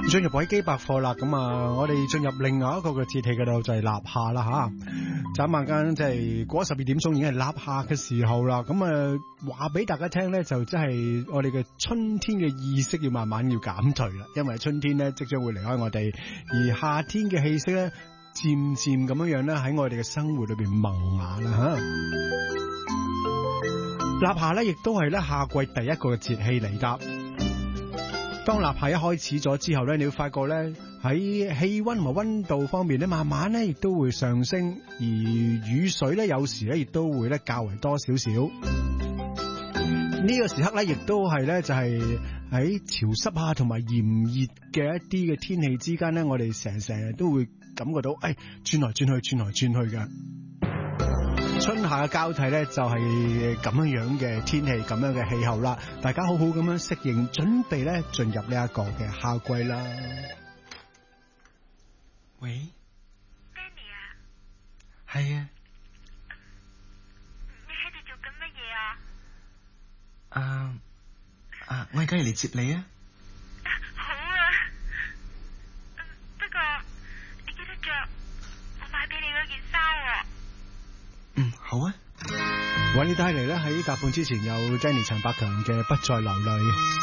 進入維基百貨啦，咁我哋進入另外一個嘅節氣嗰度就係立夏啦吓。眨眼間即係過咗12點鐘已經係立夏嘅時候啦。咁話俾大家聽咧，就即係我哋嘅春天嘅意識要慢慢要減退啦，因為春天咧即將會離開我哋，而夏天嘅氣息咧漸漸咁樣咧喺我哋嘅生活裏邊萌芽啦吓。立夏咧亦都係咧夏季第一個嘅節氣嚟㗎。當立夏一開始咗之後咧，你會發覺咧喺氣溫同埋溫度方面咧，慢慢咧亦都會上升，而雨水咧有時咧亦都會咧較為多少少。呢個時刻咧，亦都係咧就係喺潮濕啊同埋炎熱嘅一啲嘅天氣之間咧，我哋成日都會感覺到轉來轉去嘅。春夏嘅交替咧，就係咁樣嘅天氣，咁樣嘅氣候啦。大家好好咁樣適應，準備咧進入呢一個嘅夏季啦。 喂 ，Danny 啊， 係啊， 你喺度做緊乜嘢啊？ 我而家嚟接你啊。 好啊，不過你記得着我買俾你嗰件衫喎。 好啊。 為你帶嚟咧喺夾半之前有 Jenny 陳百強嘅不再流淚。